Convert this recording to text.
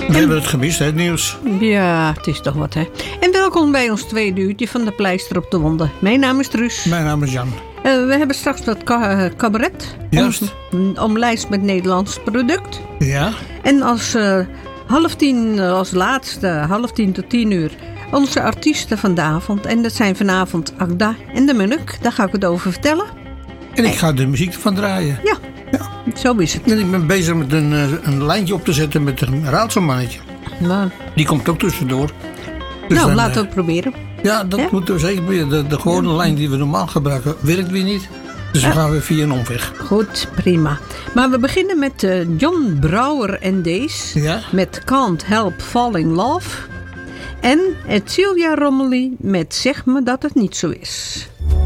We hebben het gemist, hè, het nieuws. Ja, het is toch wat, hè. En welkom bij ons tweede uurtje van de Pleister op de Wonden. Mijn naam is Truus. Mijn naam is Jan. We hebben straks wat cabaret. Juist. Omlijst met Nederlands product. Ja. En als 9:30, als laatste, 9:30 tot 10:00... onze artiesten van de avond. En dat zijn vanavond Agda en de Munnik. Daar ga ik het over vertellen. En ik ga de muziek ervan draaien. Ja, zo is het. En ik ben bezig met een lijntje op te zetten met een raadselmannetje. Nou, Die komt ook tussendoor. Dus nou dan, laten we het proberen. Ja, dat moeten we zeker proberen. De gewone lijn die we normaal gebruiken werkt weer niet. Dus dan gaan we via een omweg. Goed, prima. Maar we beginnen met John Brouwer en Days. Ja? Met Can't Help Falling Love. En Celia Rommelly met Zeg me dat het niet zo is.